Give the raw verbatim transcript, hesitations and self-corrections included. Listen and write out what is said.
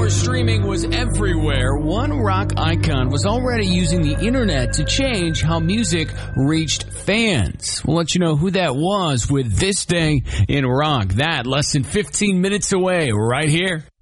Before streaming was everywhere, one rock icon was already using the internet to change how music reached fans. We'll let you know who that was with This Day in Rock. That less than fifteen minutes away right here.